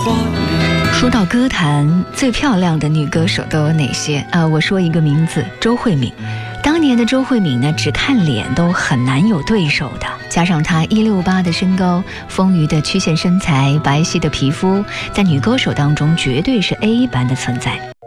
说到歌坛最漂亮的女歌手都有哪些啊？我说一个名字，周慧敏。当年的周慧敏呢，只看脸都很难有对手的，加上她168的身高、丰腴的曲线身材、白皙的皮肤，在女歌手当中绝对是 A 般的存在。